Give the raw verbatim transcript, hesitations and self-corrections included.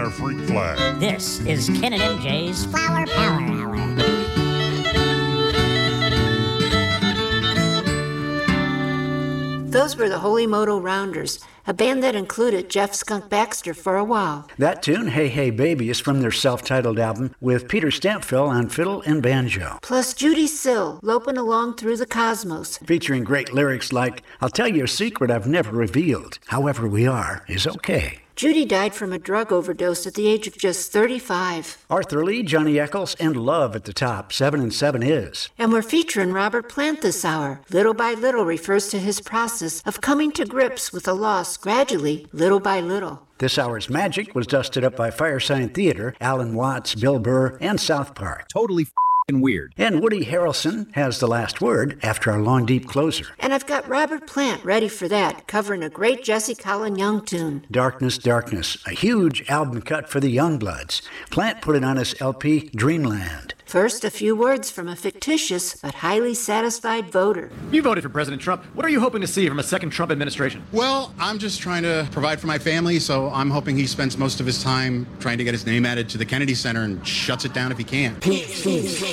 our freak flag. This is Ken and M J's Flower Power Hour. Those were the Holy Moto Rounders, a band that included Jeff Skunk Baxter for a while. That tune, Hey Hey Baby, is from their self-titled album with Peter Stampfel on fiddle and banjo. Plus Judy Sill, loping along through the cosmos. Featuring great lyrics like, I'll tell you a secret I've never revealed. However we are is okay. Judy died from a drug overdose at the age of just thirty-five. Arthur Lee, Johnny Eccles, and Love at the top. Seven and seven is. And we're featuring Robert Plant this hour. Little by Little refers to his process of coming to grips with a loss gradually, little by little. This hour's magic was dusted up by Firesign Theatre, Alan Watts, Bill Burr, and South Park. Totally f***ing weird. And Woody Harrelson has the last word after our long, deep closer. And I've got Robert Plant ready for that, covering a great Jesse Colin Young tune. Darkness, Darkness, a huge album cut for the Youngbloods. Plant put it on his L P, Dreamland. First, a few words from a fictitious but highly satisfied voter. You voted for President Trump. What are you hoping to see from a second Trump administration? Well, I'm just trying to provide for my family, so I'm hoping he spends most of his time trying to get his name added to the Kennedy Center and shuts it down if he can. Peace, peace.